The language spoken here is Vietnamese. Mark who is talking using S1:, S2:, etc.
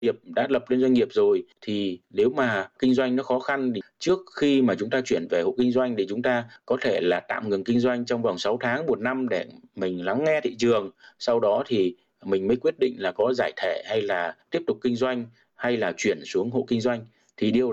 S1: nghiệp đã lập lên doanh nghiệp rồi thì nếu mà kinh doanh nó khó khăn thì trước khi mà chúng ta chuyển về hộ kinh doanh thì chúng ta có thể là tạm ngừng kinh doanh trong vòng 6 tháng, 1 năm để mình lắng nghe thị trường. Sau đó thì mình mới quyết định là có giải thể hay là tiếp tục kinh doanh hay là chuyển xuống hộ kinh doanh. Thì điều